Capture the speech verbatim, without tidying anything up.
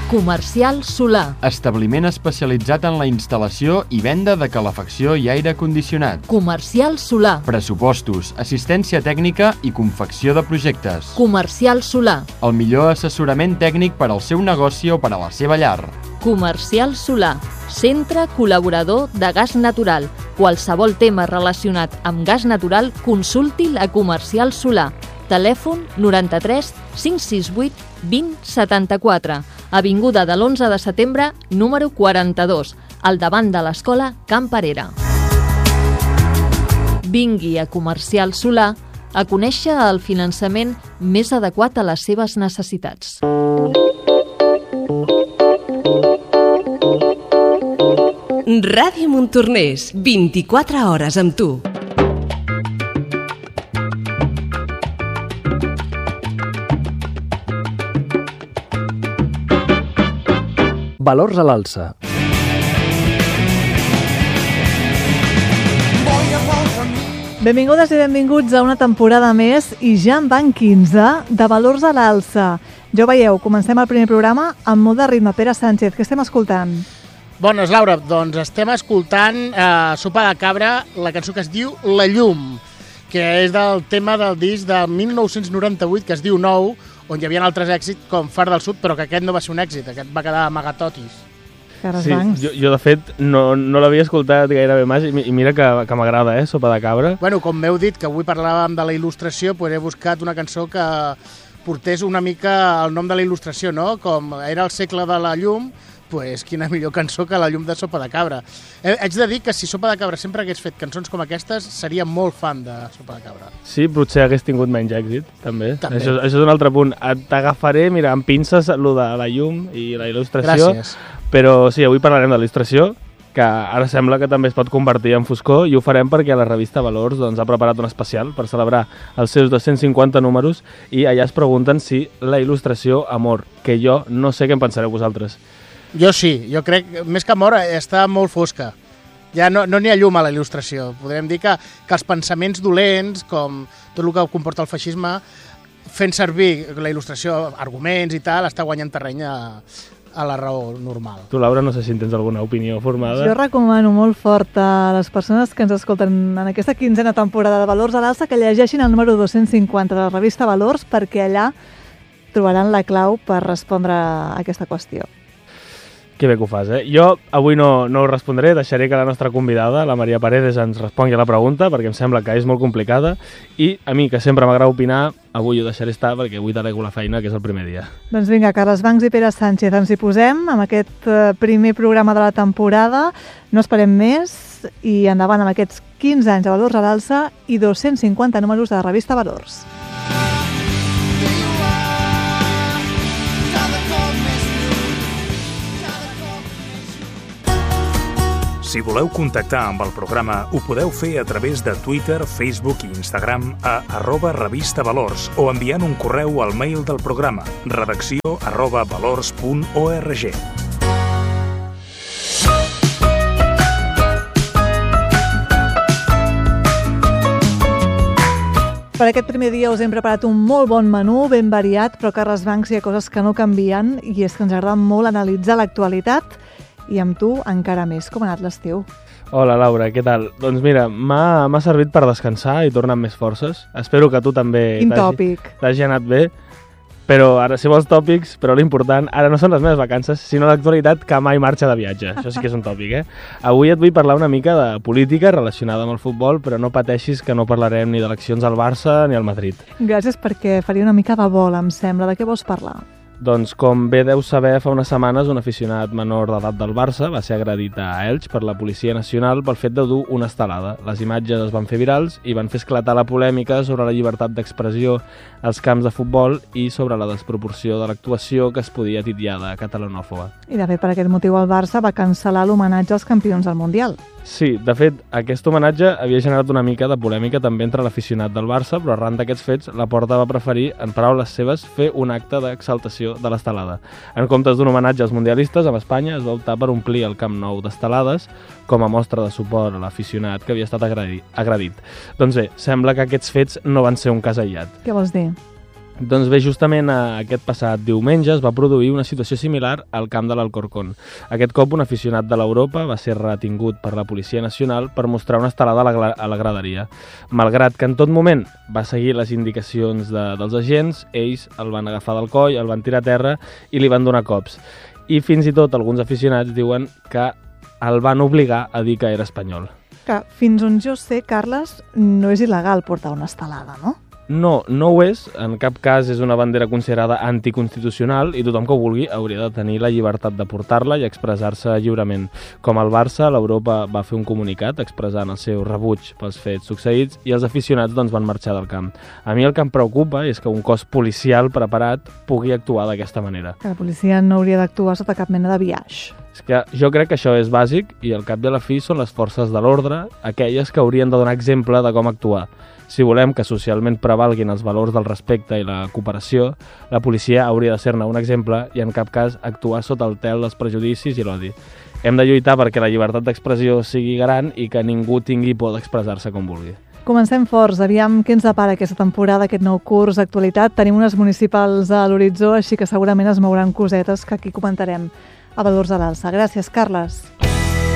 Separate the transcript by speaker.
Speaker 1: Comercial Solà.
Speaker 2: Establiment especialitzat en la instal·lació i venda de calefacció i aire condicionat.
Speaker 1: Comercial Solà.
Speaker 2: Pressupostos, assistència tècnica i confecció de projectes.
Speaker 1: Comercial Solà.
Speaker 2: El millor assessorament tècnic per al seu negoci o per a la seva llar.
Speaker 1: Comercial Solà. Centre col·laborador de gas natural. Qualsevol tema relacionat amb gas natural, consulti la Comercial Solà. Telèfon noranta-tres cinc sis vuit vint setanta-quatre. Avinguda de l'onze de setembre, número quaranta-dos, al davant de l'escola Camp Perera. Vingui a Comercial Solà a conèixer el finançament més adequat a les seves necessitats.
Speaker 3: Ràdio Montornès, vint-i-quatre hores amb tu.
Speaker 4: Valors a l'alça.
Speaker 5: Benvingudes i benvinguts a una temporada més i ja en van quinze de Valors a l'alça. Ja ho veieu, comencem el primer programa amb molt de ritme. Pere Sánchez, què estem escoltant?
Speaker 6: Bones, Laura, doncs estem escoltant eh, Sopa de Cabra, la cançó que es diu La Llum, que és del tema del disc de mil nou-cents noranta-vuit, que es diu Nou, on hi havia altres èxits com Far del Sud, però que aquest no va ser un èxit, aquest va quedar amagatotis.
Speaker 5: Sí,
Speaker 4: jo, jo de fet no, no l'havia escoltat gairebé mai i, i mira que, que m'agrada, eh, Sopa de Cabra.
Speaker 6: Bueno, com m'heu dit que avui parlàvem de la il·lustració, pues he buscat una cançó que portés una mica el nom de la il·lustració, no? Com era el segle de la llum, pues quina millor cançó que La Llum de Sopa de Cabra. He, haig de dir que si Sopa de Cabra sempre hagués fet cançons com aquestes, seria molt fan de Sopa de Cabra.
Speaker 4: Sí, potser hagués tingut menys èxit, també.
Speaker 6: també.
Speaker 4: Això, això és un altre punt. T'agafaré, mira, amb pinces, el de la llum i la il·lustració.
Speaker 6: Gràcies.
Speaker 4: Però sí, avui parlarem de l'il·lustració, que ara sembla que també es pot convertir en foscor, i ho farem perquè la revista Valors doncs, ha preparat un especial per celebrar els seus dos-cents cinquanta números, i allà es pregunten si la il·lustració amor, que jo no sé què en pensareu vosaltres.
Speaker 6: Jo sí, jo crec, més que amor, està molt fosca. Ja no n'hi no ha llum a la il·lustració. Podríem dir que, que els pensaments dolents, com tot el que comporta el feixisme, fent servir la il·lustració, arguments i tal, està guanyant terreny a, a la raó normal.
Speaker 4: Tu, Laura, no sé si tens alguna opinió formada.
Speaker 5: Jo recomano molt fort a les persones que ens escolten en aquesta quinzena temporada de Valors a l'alça que llegeixin el número dos-cents cinquanta de la revista Valors, perquè allà trobaran la clau per respondre a aquesta qüestió.
Speaker 4: Que bé que ho fas, eh? Jo avui no, no ho respondré, deixaré que la nostra convidada, la Maria Paredes, ens respongui a la pregunta, perquè em sembla que és molt complicada, i a mi, que sempre m'agrada opinar, avui ho deixaré estar, perquè avui delego la feina, que és el primer dia.
Speaker 5: Doncs vinga, Carles Bancs i Pere Sánchez, ens hi posem amb aquest primer programa de la temporada, no esperem més, i endavant amb aquests quinze anys de Valors a l'alça i dos-cents cinquanta números de la revista Valors.
Speaker 7: Si voleu contactar amb el programa, ho podeu fer a través de Twitter, Facebook i Instagram a arroba revista valors o enviant un correu al mail del programa redacció arroba valors punt org.
Speaker 5: Per aquest primer dia us hem preparat un molt bon menú, ben variat, però Carles Bancs hi ha coses que no canvien i és que ens agrada molt analitzar l'actualitat i amb tu encara més. Com ha anat l'estiu?
Speaker 4: Hola, Laura, què tal? Doncs mira, m'ha servit per descansar i tornar amb més forces. Espero que tu també
Speaker 5: Quin tòpic.
Speaker 4: t'hagi anat bé. Però ara, si vols tòpics, però l'important, ara no són les meves vacances, sinó l'actualitat que mai marxa de viatge. Això sí que és un tòpic, eh? Avui et vull parlar una mica de política relacionada amb el futbol, però no pateixis que no parlarem ni d'eleccions al Barça ni al Madrid.
Speaker 5: Gràcies, perquè faria una mica de vol, em sembla. De què vols parlar?
Speaker 4: Doncs, com bé deu saber, fa unes setmanes un aficionat menor d'edat del Barça va ser agredit a Elx per la Policia Nacional pel fet de dur una estelada. Les imatges es van fer virals i van fer esclatar la polèmica sobre la llibertat d'expressió als camps de futbol i sobre la desproporció de l'actuació que es podia titllar de catalanòfoba.
Speaker 5: I de fet, per aquest motiu el Barça va cancel·lar l'homenatge als campions del Mundial.
Speaker 4: Sí, de fet, aquest homenatge havia generat una mica de polèmica també entre l'aficionat del Barça, però arran d'aquests fets, la Porta va preferir, en paraules seves, fer un acte d'exaltació de l'estelada. En comptes d'un homenatge als mundialistes, amb Espanya es va optar per omplir el Camp Nou d'estelades com a mostra de suport a l'aficionat que havia estat agredit. Doncs bé, sembla que aquests fets no van ser un cas aïllat.
Speaker 5: Què vols dir?
Speaker 4: Doncs bé, justament aquest passat diumenge es va produir una situació similar al camp de l'Alcorcón. Aquest cop un aficionat de l'Europa va ser retingut per la Policia Nacional per mostrar una estelada a la, a la graderia. Malgrat que en tot moment va seguir les indicacions de, dels agents, ells el van agafar del coll, el van tirar a terra i li van donar cops. I fins i tot alguns aficionats diuen que el van obligar a dir que era espanyol.
Speaker 5: Que fins on jo sé, Carles, no és il·legal portar una estelada, no?
Speaker 4: No, no ho és. En cap cas és una bandera considerada anticonstitucional i tothom que ho vulgui hauria de tenir la llibertat de portar-la i expressar-se lliurement. Com el Barça, l'Europa va fer un comunicat expressant el seu rebuig pels fets succeïts i els aficionats doncs, van marxar del camp. A mi el que em preocupa és que un cos policial preparat pugui actuar d'aquesta manera.
Speaker 5: Que la policia no hauria d'actuar sota cap mena de biaix.
Speaker 4: És que jo crec que això és bàsic i al cap i a la fi són les forces de l'ordre aquelles que haurien de donar exemple de com actuar. Si volem que socialment prevalguin els valors del respecte i la cooperació, la policia hauria de ser-ne un exemple i en cap cas actuar sota el tel dels prejudicis i l'odi. Hem de lluitar perquè la llibertat d'expressió sigui gran i que ningú tingui por d'expressar-se com vulgui.
Speaker 5: Comencem forts. Aviam què ens depara aquesta temporada, aquest nou curs d'actualitat. Tenim unes municipals a l'horitzó, així que segurament es mouran cosetes que aquí comentarem a Valors a l'Alça. Gràcies, Carles.